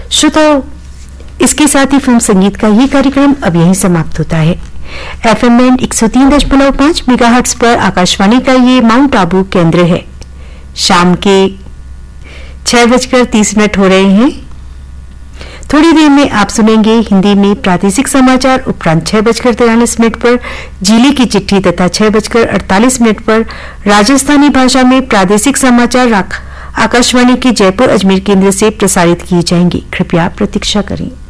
श्रोताओं, इसके साथ ही फिल्म संगीत का ये कार्यक्रम अब यहीं समाप्त होता है। FM बैंड 103.5 मेगाहर्ट्ज पर आकाशवाणी का ये माउंट आबू केंद्र है। शाम के 6:30 हो रहे हैं। थोड़ी देर में आप सुनेंगे हिंदी में प्रादेशिक समाचार, उपरांत 6:43 पर जिले की चिट्ठी तथा 6:48 पर राजस्थानी भाषा में प्रादेशिक समाचार आकाशवाणी के जयपुर अजमेर केंद्र से प्रसारित किए जाएंगे। कृपया प्रतीक्षा करें।